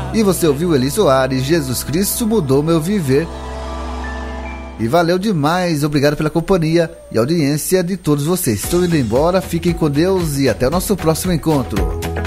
E você ouviu Eli Soares, Jesus Cristo Mudou Meu Viver. E valeu demais, obrigado pela companhia e audiência de todos vocês. Estou indo embora, fiquem com Deus e até o nosso próximo encontro.